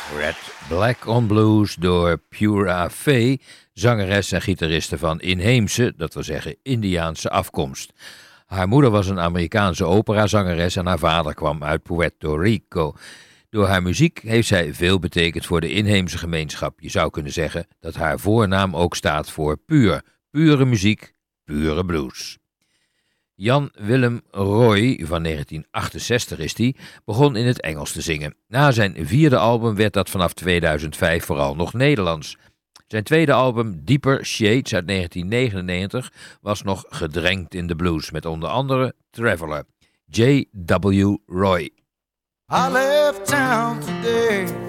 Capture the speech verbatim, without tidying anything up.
Red Black on Blues door Pura Fay, zangeres en gitariste van inheemse, dat wil zeggen Indiaanse afkomst. Haar moeder was een Amerikaanse operazangeres en haar vader kwam uit Puerto Rico. Door haar muziek heeft zij veel betekend voor de inheemse gemeenschap. Je zou kunnen zeggen dat haar voornaam ook staat voor puur. Pure muziek, pure blues. Jan Willem Roy, van negentien achtenzestig is die, begon in het Engels te zingen. Na zijn vierde album werd dat vanaf tweeduizend vijf vooral nog Nederlands. Zijn tweede album, Deeper Shades uit negentien negenennegentig, was nog gedrenkt in de blues, met onder andere Traveler. J W Roy. I left town today